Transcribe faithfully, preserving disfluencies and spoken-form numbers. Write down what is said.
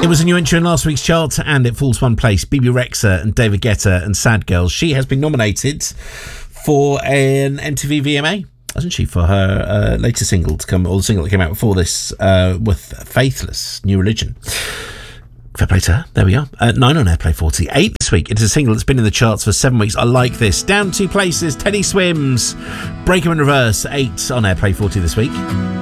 It was a new entry in last week's chart, and it falls one place. Bebe Rexha and David Guetta and Sad Girls. She has been nominated for an M T V V M A, hasn't she, for her uh, latest single to come, or the single that came out before this, uh, with Faithless, New Religion. Fair play to her. There we are. Uh, nine on Airplay forty. Eight this week. It's a single that's been in the charts for seven weeks. I like this. Down two places. Teddy Swims. Break 'em in reverse. Eight on Airplay forty this week.